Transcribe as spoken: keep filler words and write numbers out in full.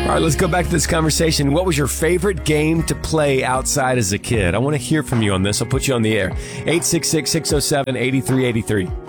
All right, let's go back to this conversation. What was your favorite game to play outside as a kid? I want to hear from you on this. I'll put you on the air. eight six six, six oh seven, eight three eight three.